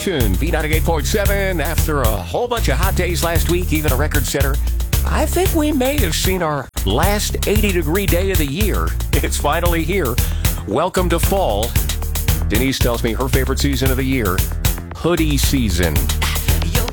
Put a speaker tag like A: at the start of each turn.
A: station, B98.7. After a whole bunch of hot days last week, even a record setter, I think we may have seen our last 80-degree day of the year. It's finally here. Welcome to fall. Denise tells me her favorite season of the year, hoodie season.